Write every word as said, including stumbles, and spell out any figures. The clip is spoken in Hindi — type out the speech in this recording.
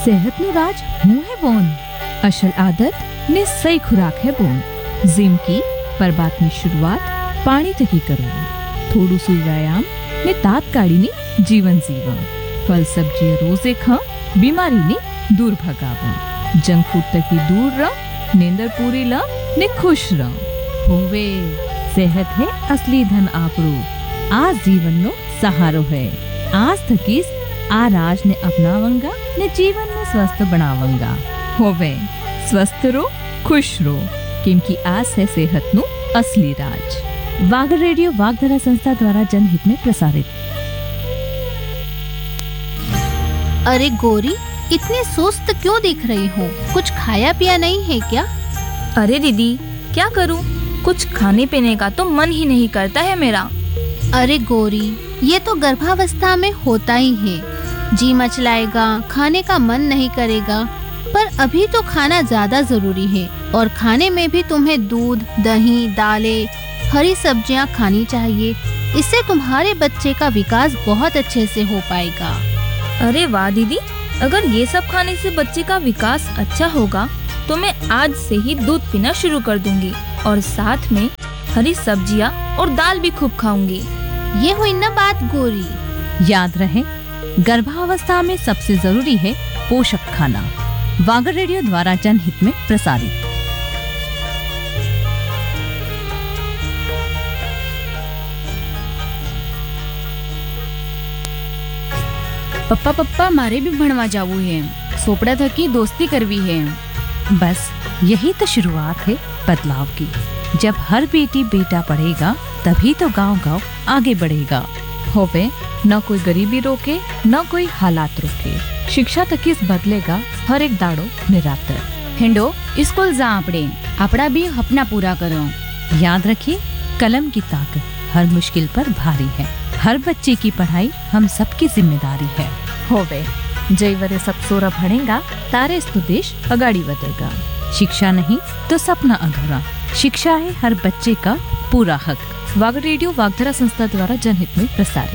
સેહતનું રાજ હું હે બોન અસલ આદત ને સહી ખુરાક હે બોન જેમ કે પરબાતની શરૂઆત પાણી થકી કરવું થોડું સુ વ્યાયામ ને દાંત કાઢીને જીવન જીવવા ફળ સબ્જી રોજે ખા બીમારીને દૂર ભગાવવા જંક ફૂડ થકી દૂર રહ નીંદર પૂરી લ ને ખુશ રહ હોવે સેહત હે અસલી ધન આપણું આ જીવનનો સહારો હે આજ થકી આ રાજને અપનાવંગા ને જીવનને સ્વસ્થ બનાવંગા હોવે સ્વસ્થ રહો खुश રહો કેમ કે આ છે સેહતનું असली राज। वागर रेडियो वागधरा संस्था द्वारा जनहित में प्रसारित। अरे गोरी, इतनी सुस्त क्यों दिख रही हो? कुछ खाया पिया नहीं है क्या? अरे दीदी, क्या करूं? कुछ खाने पीने का तो मन ही नहीं करता है मेरा। अरे गोरी, ये तो गर्भावस्था में होता ही है। जी मचलाएगा, खाने का मन नहीं करेगा, पर अभी तो खाना ज्यादा जरूरी है और खाने में भी तुम्हें दूध, दही, दालें, हरी सब्जियां खानी चाहिए। इससे तुम्हारे बच्चे का विकास बहुत अच्छे से हो पाएगा। अरे वाह दीदी, अगर ये सब खाने से बच्चे का विकास अच्छा होगा तो मैं आज से ही दूध पीना शुरू कर दूंगी और साथ में हरी सब्जियां और दाल भी खूब खाऊंगी। ये हुई ना बात गोरी। याद रहे, गर्भावस्था में सबसे जरूरी है पोषक खाना। वागर रेडियो द्वारा जनहित में प्रसारित। पप्पा पप्पा मारे भी भणवा जावू है, सोपड़ा थकी दोस्ती करवी है। बस यही तो शुरुआत है बदलाव की। जब हर बेटी बेटा पढ़ेगा तभी तो गांव गांव आगे बढ़ेगा। होवे न कोई गरीबी रोके न कोई हालात रोके। शिक्षा तकीस बदलेगा हर एक दाड़ो निरातर। हिंडो स्कूल जा आपड़े आपड़ा भी अपना पूरा करो। याद रखिए, कलम की ताकत हर मुश्किल पर भारी है। हर बच्चे की पढ़ाई हम सबकी जिम्मेदारी है। होवे जयवरे सब सोरा भणेगा तारे तो देश अगाड़ी बढ़ेगा। शिक्षा नहीं तो सपना अधूरा। शिक्षा है हर बच्चे का पूरा हक। वागर रेडियो वागधरा संस्था द्वारा जनहित में प्रसारित।